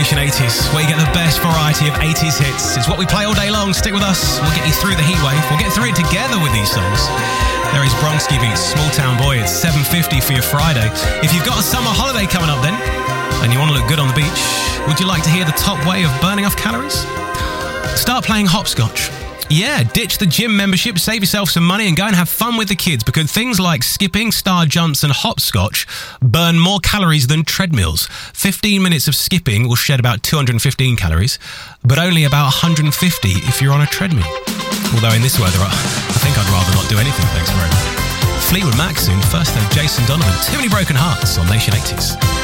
Nation 80s, where you get the best variety of 80s hits. It's what we play all day long. Stick with us. We'll get you through the heatwave. We'll get through it together with these songs. There is Bronski Beats, Small Town Boy. It's 7:50 for your Friday. If you've got a summer holiday coming up then, and you want to look good on the beach, would you like to hear the top way of burning off calories? Start playing hopscotch. Yeah, ditch the gym membership, save yourself some money and go and have fun with the kids, because things like skipping, star jumps and hopscotch burn more calories than treadmills. 15 minutes of skipping will shed about 215 calories, but only about 150 if you're on a treadmill. Although in this weather, I think I'd rather not do anything, thanks very much. Fleetwood Mac soon. First though, Jason Donovan. Too Many Broken Hearts on Nation 80s.